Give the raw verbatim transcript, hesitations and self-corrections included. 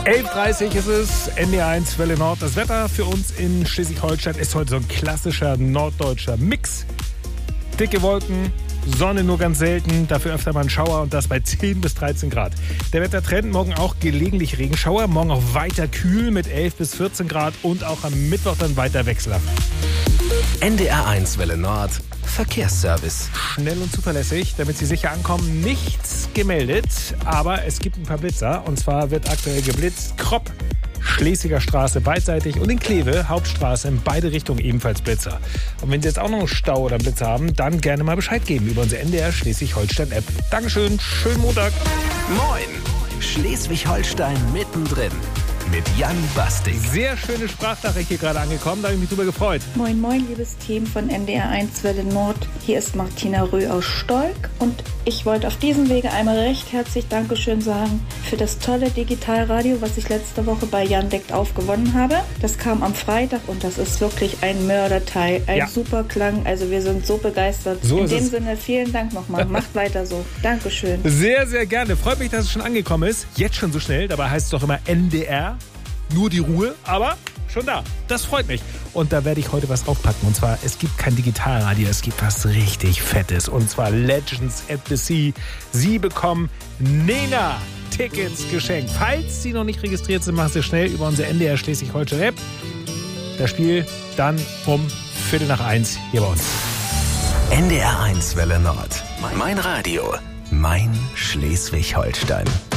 elf Uhr dreißig ist es, N D R eins Welle Nord. Das Wetter für uns in Schleswig-Holstein ist heute so ein klassischer norddeutscher Mix. Dicke Wolken, Sonne nur ganz selten, dafür öfter mal ein Schauer und das bei zehn bis dreizehn Grad. Der Wettertrend, morgen auch gelegentlich Regenschauer, morgen auch weiter kühl mit elf bis vierzehn Grad und auch am Mittwoch dann weiter wechselhaft. N D R eins Welle Nord, Verkehrsservice. Schnell und zuverlässig, damit Sie sicher ankommen, nichts gemeldet, aber es gibt ein paar Blitzer und zwar wird aktuell geblitzt. Kropp, Schlesiger Straße beidseitig und in Kleve, Hauptstraße in beide Richtungen ebenfalls Blitzer. Und wenn Sie jetzt auch noch einen Stau oder einen Blitzer haben, dann gerne mal Bescheid geben über unsere N D R Schleswig-Holstein-App. Dankeschön, schönen Montag. Moin, Schleswig-Holstein mittendrin. Mit Jan Bastig. Sehr schöne Sprachnachricht hier gerade angekommen, da habe ich mich drüber gefreut. Moin, moin, liebes Team von N D R eins Welle Nord. Hier ist Martina Röh aus Stolk und ich wollte auf diesem Wege einmal recht herzlich Dankeschön sagen für das tolle Digitalradio, was ich letzte Woche bei Jan Deckt aufgewonnen habe. Das kam am Freitag und das ist wirklich ein Mörderteil, ein ja. super Klang. Also wir sind so begeistert. So In ist dem es. Sinne, vielen Dank nochmal. Macht weiter so. Dankeschön. Sehr, sehr gerne. Freut mich, dass es schon angekommen ist. Jetzt schon so schnell. Dabei heißt es doch immer N D R. Nur die Ruhe, aber schon da. Das freut mich. Und da werde ich heute was draufpacken. Und zwar, es gibt kein Digitalradio, es gibt was richtig Fettes. Und zwar Legends at the Sea. Sie bekommen Nena-Tickets geschenkt. Falls Sie noch nicht registriert sind, machen Sie schnell über unsere N D R Schleswig-Holstein-App. Das Spiel dann um Viertel nach eins hier bei uns. N D R eins Welle Nord. Mein Radio. Mein Schleswig-Holstein.